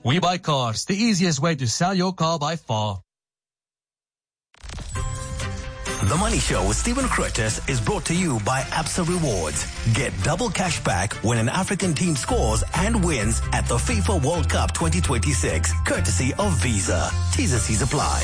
We Buy Cars, the easiest way to sell your car by far. The Money Show with Stephen Curtis is brought to you by Absa Rewards. Get double cash back when an African team scores and wins at the FIFA World Cup 2026, courtesy of Visa. T's and C's apply.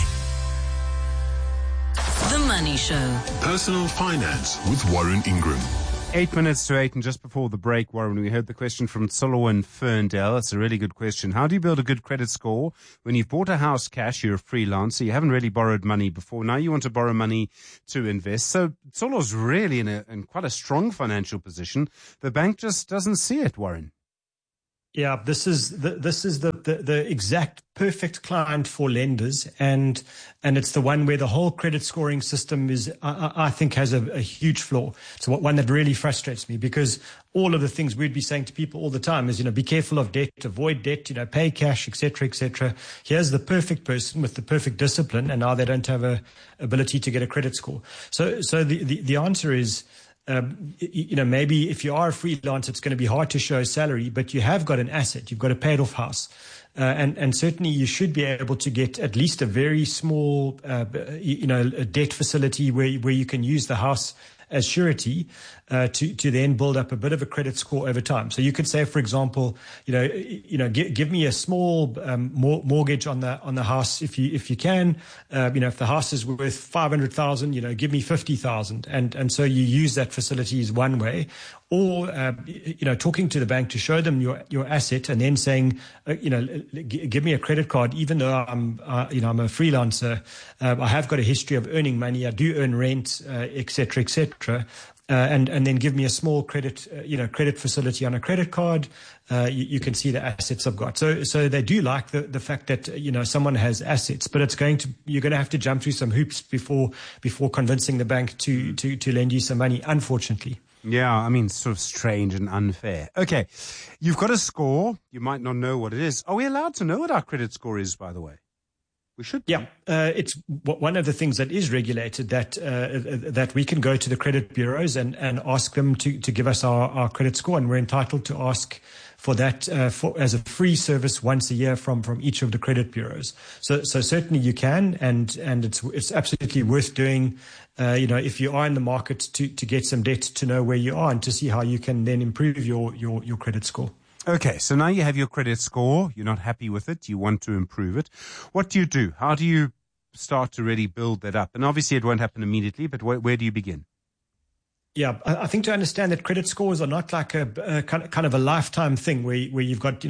The Money Show. Personal Finance with Warren Ingram. 8 minutes to 8, and just before the break, Warren, we heard the question from Tsolo in Ferndale. That's a really good question. How do you build a good credit score when you've bought a house cash, you're a freelancer, you haven't really borrowed money before, now you want to borrow money to invest? So Tsolo's really in quite a strong financial position. The bank just doesn't see it, Warren. Yeah, this is the exact perfect client for lenders, and it's the one where the whole credit scoring system is, I think, has a huge flaw. So one that really frustrates me, because all of the things we'd be saying to people all the time is, be careful of debt, avoid debt, pay cash, etc., etc. Here's the perfect person with the perfect discipline, and now they don't have a ability to get a credit score. So the answer is, maybe if you are a freelancer, it's going to be hard to show a salary, but you have got an asset. You've got a paid off house. And certainly you should be able to get at least a very small, a debt facility where you can use the house as surety, to then build up a bit of a credit score over time. So you could say, for example, give me a small mortgage on the house if you can. If the house is worth 500,000, give me 50,000, and so you use that facility as one way. Or talking to the bank to show them your asset, and then saying, give me a credit card, even though I'm a freelancer, I have got a history of earning money, I do earn rent, etc., etc. And then give me a small credit facility on a credit card. You can see the assets I've got. So they do like the fact that, someone has assets, but you're going to have to jump through some hoops before convincing the bank to lend you some money, unfortunately. Yeah, sort of strange and unfair. Okay, you've got a score. You might not know what it is. Are we allowed to know what our credit score is, by the way? We should. Yeah, it's one of the things that is regulated, that we can go to the credit bureaus and ask them to give us our credit score, and we're entitled to ask for that as a free service once a year from each of the credit bureaus. So certainly you can, and it's absolutely worth doing. If you are in the market to get some debt, to know where you are and to see how you can then improve your credit score. Okay, so now you have your credit score. You're not happy with it. You want to improve it. What do you do? How do you start to really build that up? And obviously it won't happen immediately, but where do you begin? Yeah, I think to understand that credit scores are not like a kind of a lifetime thing where you've got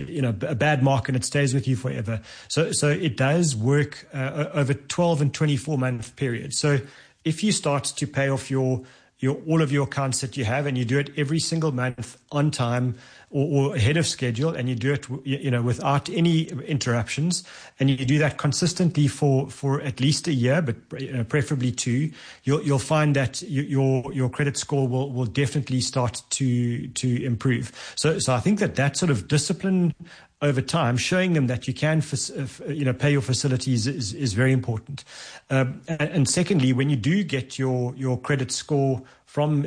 a bad mark and it stays with you forever. So it does work over 12 and 24 month periods. So if you start to pay off your all of your accounts that you have, and you do it every single month on time or ahead of schedule, and you do it without any interruptions, and you do that consistently for at least a year, but preferably 2, you'll find that your credit score will definitely start to improve. So I think that sort of discipline over time, showing them that you can pay your facilities is very important. And secondly, when you do get your credit score from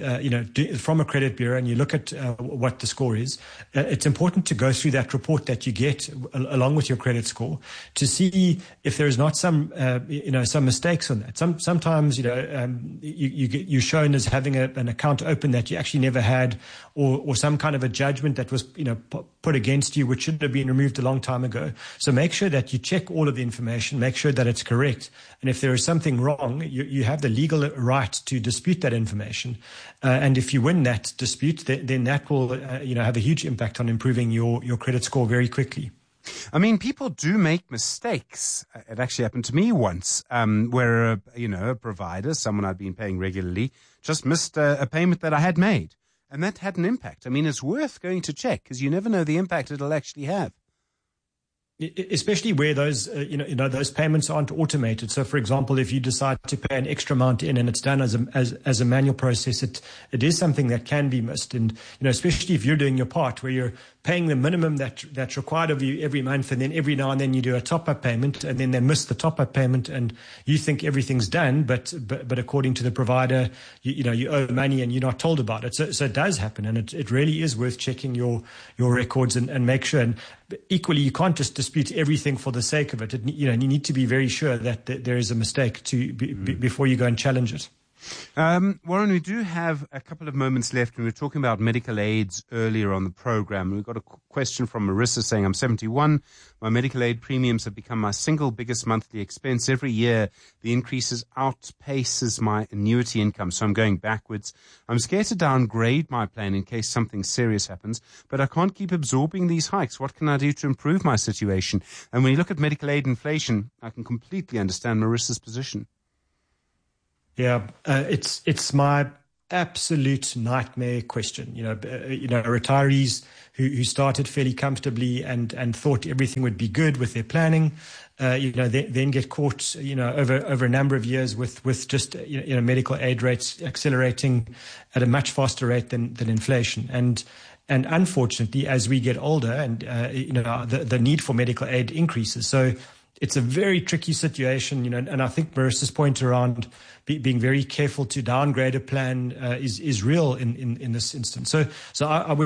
a credit bureau, and you look at what the score is, it's important to go through that report that you get along with your credit score to see if there is not some mistakes on that. Sometimes you're shown as having an account open that you actually never had, or some kind of a judgment that was put against you which should have been removed a long time ago. So make sure that you check all of the information, make sure that it's correct, and if there is something wrong, you have the legal right to dispute that information. And if you win that dispute, then that will have a huge impact on improving your credit score very quickly. People do make mistakes. It actually happened to me once, where a provider, someone I'd been paying regularly, just missed a payment that I had made, and that had an impact. It's worth going to check, because you never know the impact it'll actually have. especially where those those payments aren't automated. So, for example, if you decide to pay an extra amount in and it's done as a manual process, it is something that can be missed. And especially if you're doing your part, where you're paying the minimum that's required of you every month, and then every now and then you do a top-up payment, and then they miss the top-up payment, and you think everything's done, but according to the provider, you owe money and you're not told about it. So it does happen, and it really is worth checking your records and make sure. And equally, you can't just dispute everything for the sake of it. You need to be very sure that there is a mistake before you go and challenge it. Warren, we do have a couple of moments left, and we were talking about medical aids earlier on the program. We've got a question from Marissa saying, I'm 71. My medical aid premiums have become my single biggest monthly expense. Every year, the increases outpaces my annuity income, so I'm going backwards. I'm scared to downgrade my plan in case something serious happens, but I can't keep absorbing these hikes. What can I do to improve my situation? And when you look at medical aid inflation, I can completely understand Marissa's position. Yeah, it's my absolute nightmare question. Retirees who started fairly comfortably and thought everything would be good with their planning, then get caught, over a number of years with just medical aid rates accelerating at a much faster rate than inflation. And unfortunately, as we get older, and the need for medical aid increases. So it's a very tricky situation, and I think Marissa's point around being very careful to downgrade a plan is real in this instance. So I would